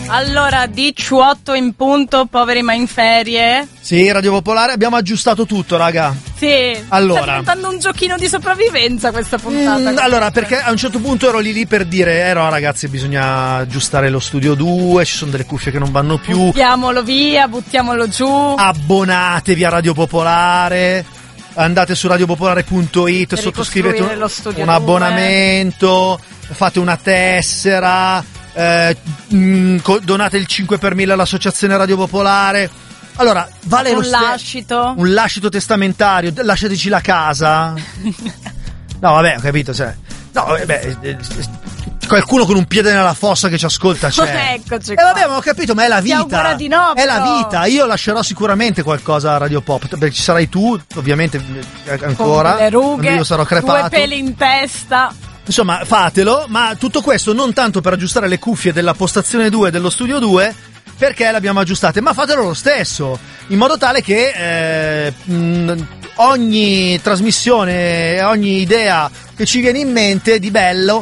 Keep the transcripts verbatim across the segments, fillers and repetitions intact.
Allora, diciotto in punto, poveri ma in ferie. Sì, Radio Popolare, abbiamo aggiustato tutto, raga. Sì, allora, sta diventando un giochino di sopravvivenza questa puntata. Mm, allora, perché a un certo punto ero lì lì per dire, eh no ragazzi, bisogna aggiustare lo studio due, ci sono delle cuffie che non vanno più. Buttiamolo via, buttiamolo giù. Abbonatevi a Radio Popolare. Andate su radiopopolare punto it, sottoscrivete un, un abbonamento, fate una tessera, eh, mh, donate il cinque per mille all'associazione Radio Popolare. Allora, vale un lo stesso. lascito. Un lascito testamentario, lasciateci la casa. No, vabbè, ho capito, cioè. No, vabbè, qualcuno con un piede nella fossa che ci ascolta c'è. Eccoci E eh, vabbè, ma ho capito, ma è la vita. Di no, è la vita. Io lascerò sicuramente qualcosa a Radio Pop, perché ci sarai tu, ovviamente ancora. Con le rughe, io sarò crepato. Due peli in testa. Insomma, fatelo, ma tutto questo non tanto per aggiustare le cuffie della postazione due dello studio due, perché le abbiamo aggiustate, ma fatelo lo stesso, in modo tale che eh, mh, ogni trasmissione, ogni idea che ci viene in mente di bello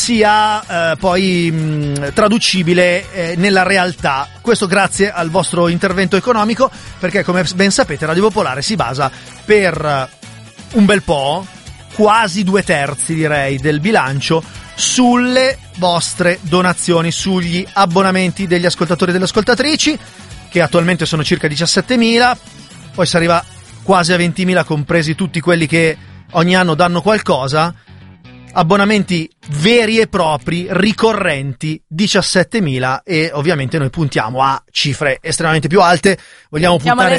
sia eh, poi mh, traducibile eh, nella realtà. Questo grazie al vostro intervento economico, perché come ben sapete Radio Popolare si basa per un bel po', quasi due terzi direi del bilancio, sulle vostre donazioni, sugli abbonamenti degli ascoltatori e delle ascoltatrici, che attualmente sono circa diciassettemila, poi si arriva quasi a ventimila, compresi tutti quelli che ogni anno danno qualcosa. Abbonamenti veri e propri, ricorrenti, diciassettemila, e ovviamente noi puntiamo a cifre estremamente più alte. Vogliamo Siamo puntare alle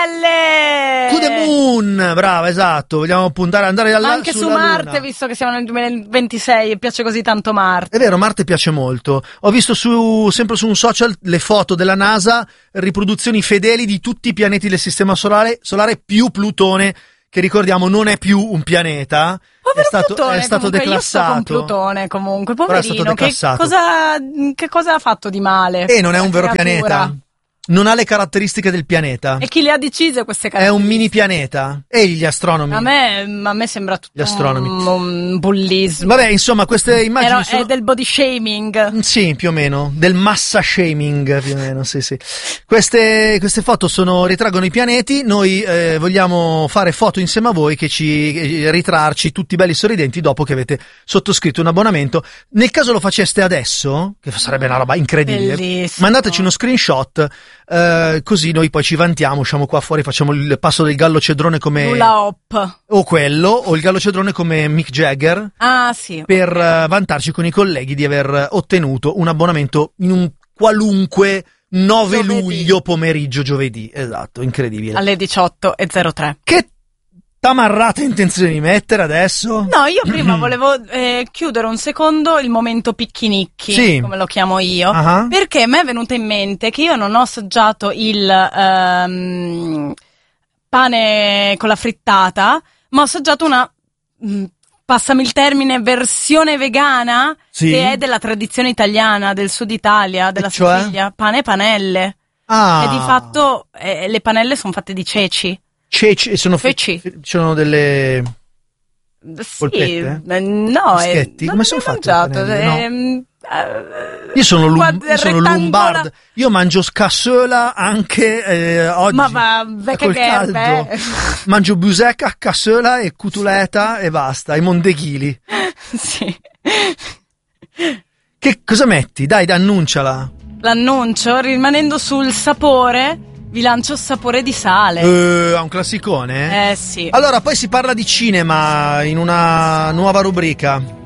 stelle! To the moon, brava, esatto. Vogliamo puntare andare alla, anche sulla su Marte, Luna. Visto che siamo nel duemilaventisei e piace così tanto Marte. È vero, Marte piace molto. Ho visto su sempre su un social le foto della NASA, riproduzioni fedeli di tutti i pianeti del sistema solare, solare più Plutone, che ricordiamo non è più un pianeta. Povero è stato, Plutone, è stato comunque, declassato. Io sto con Plutone comunque, Però è stato poverino, che declassato. cosa, che cosa ha fatto di male? E non è un vero creatura? pianeta. Non ha le caratteristiche del pianeta. E chi le ha decise queste È caratteristiche? un mini pianeta. E gli astronomi? A me, a me sembra tutto Gli astronomi. un, un bullismo. Vabbè, insomma, queste immagini Però sono... è del body shaming. Sì, più o meno. Del massa shaming, più o meno, sì, sì. Queste, queste foto sono, ritraggono i pianeti. Noi eh, vogliamo fare foto insieme a voi, che ci eh, ritrarci tutti belli sorridenti dopo che avete sottoscritto un abbonamento. Nel caso lo faceste adesso, che sarebbe una roba incredibile, bellissimo, mandateci uno screenshot, eh, così noi poi ci vantiamo, usciamo qua fuori, facciamo il passo del gallo cedrone come... Hula hop. O quello, o il gallo cedrone come Mick Jagger. Ah, sì. Per okay. vantarci con i colleghi di aver ottenuto un abbonamento in un qualunque nove luglio pomeriggio, giovedì. Esatto, incredibile. Alle diciotto e zero tre. Che tamarrata intenzione di mettere adesso? No, io prima volevo eh, chiudere un secondo il momento picchinicchi, sì. come lo chiamo io, uh-huh. perché mi è venuto in mente che io non ho assaggiato il um, pane con la frittata, ma ho assaggiato una, mh, passami il termine, versione vegana, sì. che è della tradizione italiana, del sud Italia, della e cioè? Sicilia, pane e panelle. Ah. E di fatto eh, le panelle sono fatte di ceci. Ceci, sono, Ceci. F- sono delle sì, polpette? Eh, no, Bischetti? eh, Come sono fatte? Ehm, eh, io sono, lum- io sono lombard, io mangio scassola anche eh, oggi. Ma va, col caldo. Mangio busecca, cassola e cutuleta e basta, i mondeghili. Sì. Che cosa metti? Dai, annunciala. L'annuncio, rimanendo sul sapore, vi lancio sapore di sale. Uh, ha un classicone? Eh sì. Allora, poi si parla di cinema in una nuova rubrica.